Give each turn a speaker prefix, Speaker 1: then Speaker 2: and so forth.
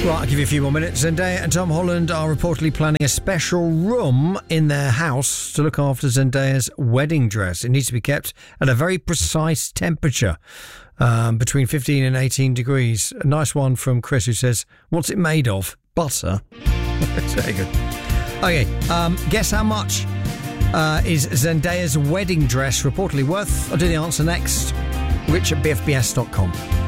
Speaker 1: Right, I'll give you a few more minutes. Zendaya and Tom Holland are reportedly planning a special room in their house to look after Zendaya's wedding dress. It needs to be kept at a very precise temperature, between 15 and 18 degrees. A nice one from Chris, who says, what's it made of? Butter. That's very good. Okay, guess how much is Zendaya's wedding dress reportedly worth? I'll do the answer next. Rich at bfbs.com.